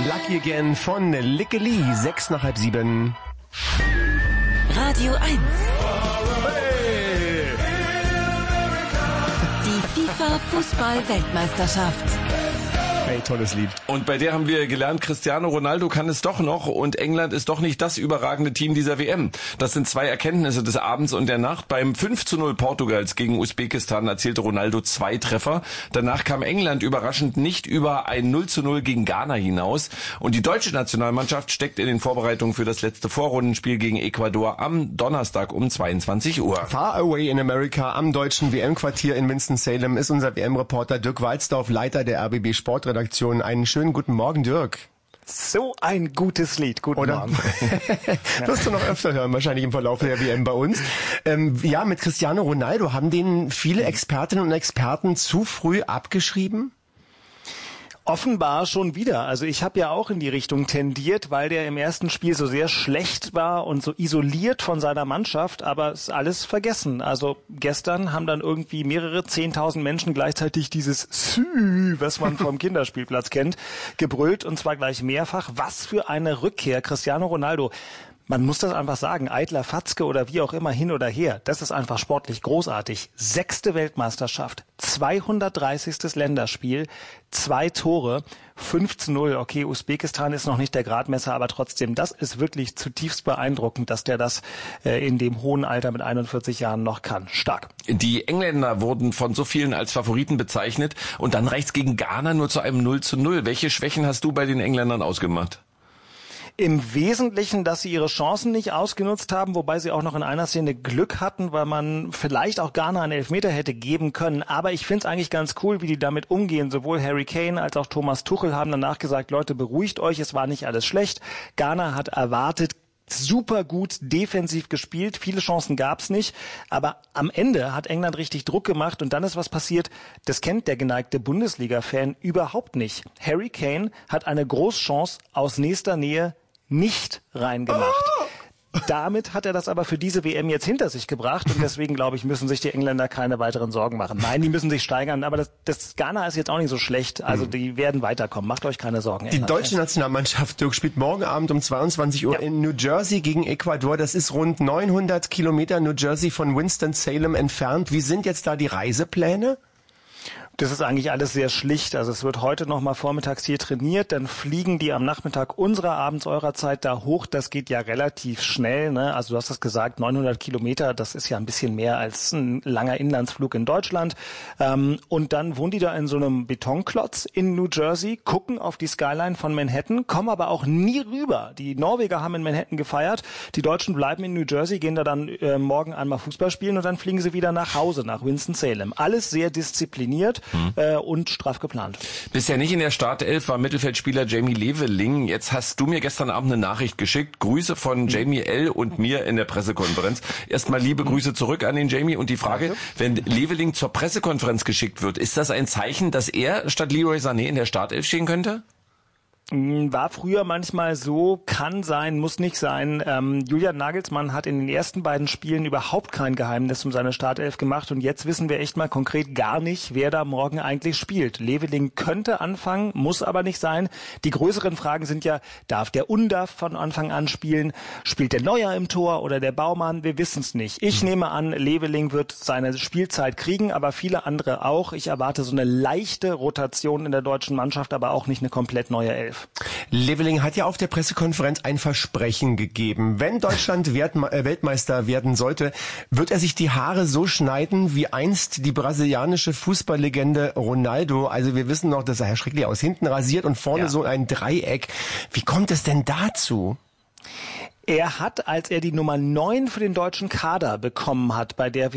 Lucky Again von Likke Lee, 6 nach halb 7. Radio 1. Hey. Die FIFA-Fußball-Weltmeisterschaft. Hey, tolles Lied. Und bei der haben wir gelernt, Cristiano Ronaldo kann es doch noch und England ist doch nicht das überragende Team dieser WM. Das sind zwei Erkenntnisse des Abends und der Nacht. Beim 5:0 Portugals gegen Usbekistan erzielte Ronaldo 2 Treffer. Danach kam England überraschend nicht über ein 0:0 gegen Ghana hinaus. Und die deutsche Nationalmannschaft steckt in den Vorbereitungen für das letzte Vorrundenspiel gegen Ecuador am Donnerstag um 22 Uhr. Far away in America am deutschen WM-Quartier in Winston-Salem ist unser WM-Reporter Dirk Walzdorf, Leiter der RBB Sportredaktion. Einen schönen guten Morgen, Dirk. So ein gutes Lied. Guten Morgen. Wirst du noch öfter hören, wahrscheinlich im Verlauf der WM bei uns. Ja, mit Cristiano Ronaldo haben den viele Expertinnen und Experten zu früh abgeschrieben? Offenbar schon wieder. Also ich habe ja auch in die Richtung tendiert, weil der im ersten Spiel so sehr schlecht war und so isoliert von seiner Mannschaft, aber ist alles vergessen. Also gestern haben dann irgendwie mehrere 10.000 Menschen gleichzeitig dieses Sü, was man vom Kinderspielplatz kennt, gebrüllt und zwar gleich mehrfach. Was für eine Rückkehr, Cristiano Ronaldo. Man muss das einfach sagen, eitler Fatzke oder wie auch immer hin oder her, das ist einfach sportlich großartig. 6. Weltmeisterschaft, 230. Länderspiel, 2 Tore, 5:0. Okay, Usbekistan ist noch nicht der Gradmesser, aber trotzdem, das ist wirklich zutiefst beeindruckend, dass der das in dem hohen Alter mit 41 Jahren noch kann. Stark. Die Engländer wurden von so vielen als Favoriten bezeichnet und dann reicht's gegen Ghana nur zu einem 0:0. Welche Schwächen hast du bei den Engländern ausgemacht? Im Wesentlichen, dass sie ihre Chancen nicht ausgenutzt haben, wobei sie auch noch in einer Szene Glück hatten, weil man vielleicht auch Ghana einen Elfmeter hätte geben können. Aber ich finde es eigentlich ganz cool, wie die damit umgehen. Sowohl Harry Kane als auch Thomas Tuchel haben danach gesagt, Leute, beruhigt euch, es war nicht alles schlecht. Ghana hat erwartet, super gut defensiv gespielt, viele Chancen gab's nicht, aber am Ende hat England richtig Druck gemacht und dann ist was passiert, das kennt der geneigte Bundesliga-Fan überhaupt nicht. Harry Kane hat eine Großchance aus nächster Nähe nicht reingemacht. Damit hat er das aber für diese WM jetzt hinter sich gebracht und deswegen, glaube ich, müssen sich die Engländer keine weiteren Sorgen machen. Nein, die müssen sich steigern, aber das Ghana ist jetzt auch nicht so schlecht, also die werden weiterkommen. Macht euch keine Sorgen. Die deutsche Nationalmannschaft, Dirk, spielt morgen Abend um 22 Uhr in New Jersey gegen Ecuador. Das ist rund 900 Kilometer New Jersey von Winston-Salem entfernt. Wie sind jetzt da die Reisepläne? Das ist eigentlich alles sehr schlicht. Also es wird heute noch mal vormittags hier trainiert, dann fliegen die am Nachmittag unserer, abends eurer Zeit da hoch. Das geht ja relativ schnell, ne? Also du hast es gesagt, 900 Kilometer, das ist ja ein bisschen mehr als ein langer Inlandsflug in Deutschland. Und dann wohnen die da in so einem Betonklotz in New Jersey, gucken auf die Skyline von Manhattan, kommen aber auch nie rüber. Die Norweger haben in Manhattan gefeiert, die Deutschen bleiben in New Jersey, gehen da dann morgen einmal Fußball spielen und dann fliegen sie wieder nach Hause, nach Winston-Salem. Alles sehr diszipliniert. Und straff geplant. Bisher nicht in der Startelf war Mittelfeldspieler Jamie Leveling. Jetzt hast du mir gestern Abend eine Nachricht geschickt. Grüße von Jamie L. und mir in der Pressekonferenz. Erstmal liebe Grüße zurück an den Jamie und die Frage, wenn Leveling zur Pressekonferenz geschickt wird, ist das ein Zeichen, dass er statt Leroy Sané in der Startelf stehen könnte? War früher manchmal so, kann sein, muss nicht sein. Julian Nagelsmann hat in den ersten beiden Spielen überhaupt kein Geheimnis um seine Startelf gemacht und jetzt wissen wir echt mal konkret gar nicht, wer da morgen eigentlich spielt. Leveling könnte anfangen, muss aber nicht sein. Die größeren Fragen sind ja, darf der Undav von Anfang an spielen? Spielt der Neuer im Tor oder der Baumann? Wir wissen es nicht. Ich nehme an, Leveling wird seine Spielzeit kriegen, aber viele andere auch. Ich erwarte so eine leichte Rotation in der deutschen Mannschaft, aber auch nicht eine komplett neue Elf. Leveling hat ja auf der Pressekonferenz ein Versprechen gegeben. Wenn Deutschland Weltmeister werden sollte, wird er sich die Haare so schneiden wie einst die brasilianische Fußballlegende Ronaldo. Also wir wissen noch, das sah ja schrecklich aus. Hinten rasiert und vorne so ein Dreieck. Wie kommt es denn dazu? Er hat, als er die Nummer 9 für den deutschen Kader bekommen hat, bei der